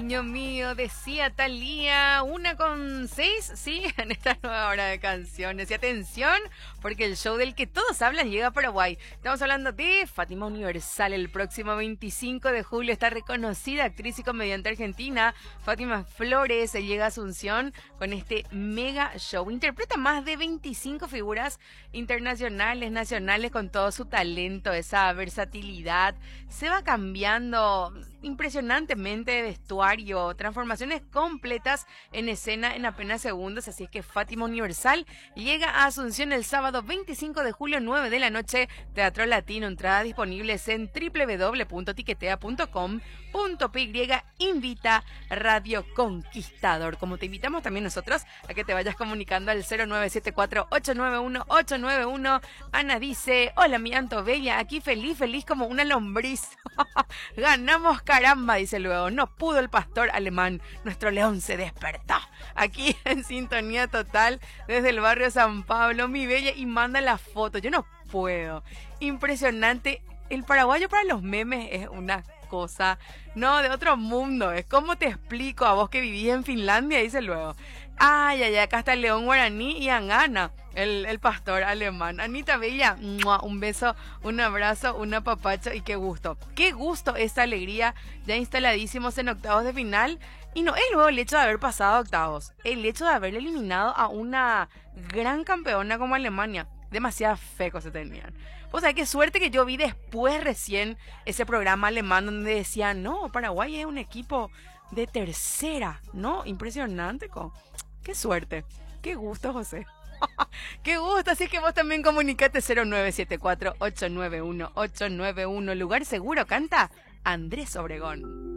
cariño mío, decía Thalía, 1:06, sí, en esta nueva hora de canciones. Y atención, porque el show del que todos hablan llega a Paraguay. Estamos hablando de Fátima Universal. El próximo 25 de julio esta reconocida actriz y comediante argentina, Fátima Flores, llega a Asunción con este mega show. Interpreta más de 25 figuras internacionales, nacionales, con todo su talento, esa versatilidad. Se va cambiando impresionantemente de vestuario, transformaciones completas en escena en apenas segundos. Así es que Fátima Universal llega a Asunción el sábado 25 de julio, 9 de la noche, Teatro Latino. Entradas disponibles en www.tiquetea.com.py. Invita Radio Conquistador. Como te invitamos también nosotros a que te vayas comunicando al 0974-891-891. Ana dice: hola mi Anto Bella, aquí feliz como una lombriz. Ganamos, caramba, dice luego. No pudo el pastor alemán, nuestro león se despertó. Aquí en sintonía total desde el barrio San Pablo, mi Bella, y manda la foto. Yo no puedo. Impresionante. El paraguayo para los memes es una cosa, no, de otro mundo. Es como te explico a vos que vivís en Finlandia, dice luego. Ay, acá está el león guaraní y Angana, el pastor alemán. Anita Bella, un beso, un abrazo, un apapacho y qué gusto esta alegría, ya instaladísimos en octavos de final. Y no es luego el hecho de haber pasado a octavos, el hecho de haber eliminado a una gran campeona como Alemania. Demasiada fe se tenían. O sea, qué suerte que yo vi después recién ese programa alemán donde decían, no, Paraguay es un equipo de tercera, ¿no? Impresionante, qué suerte, qué gusto, José. Qué gusto, así que vos también comunicate 0974-891-891. Lugar seguro, canta Andrés Obregón.